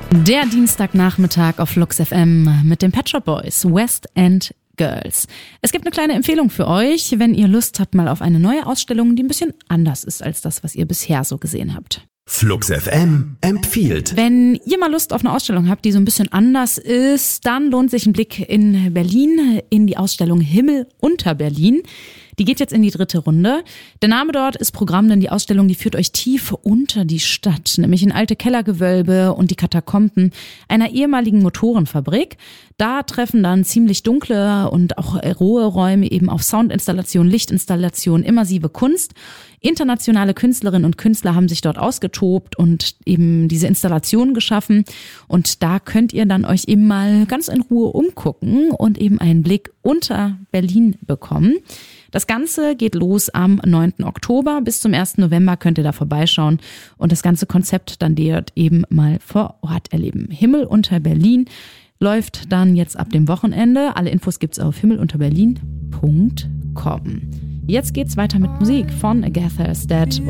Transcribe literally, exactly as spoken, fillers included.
Der Dienstagnachmittag auf Flux F M mit den Pet Shop Boys, West End Girls. Es gibt eine kleine Empfehlung für euch, wenn ihr Lust habt mal auf eine neue Ausstellung, die ein bisschen anders ist als das, was ihr bisher so gesehen habt. Flux F M empfiehlt. Wenn ihr mal Lust auf eine Ausstellung habt, die so ein bisschen anders ist, dann lohnt sich ein Blick in Berlin in die Ausstellung Himmel unter Berlin. Die geht jetzt in die dritte Runde. Der Name dort ist Programm, denn die Ausstellung, die führt euch tief unter die Stadt, nämlich in alte Kellergewölbe und die Katakomben einer ehemaligen Motorenfabrik. Da treffen dann ziemlich dunkle und auch rohe Räume eben auf Soundinstallation, Lichtinstallation, immersive Kunst. Internationale Künstlerinnen und Künstler haben sich dort ausgetobt und eben diese Installationen geschaffen. Und da könnt ihr dann euch eben mal ganz in Ruhe umgucken und eben einen Blick unter Berlin bekommen. Das Ganze geht los am neunten Oktober. Bis zum ersten November könnt ihr da vorbeischauen und das ganze Konzept dann dort eben mal vor Ort erleben. Himmel unter Berlin läuft dann jetzt ab dem Wochenende. Alle Infos gibt's auf himmelunterberlin punkt com. Jetzt geht's weiter mit Musik von Agatha Is Dead.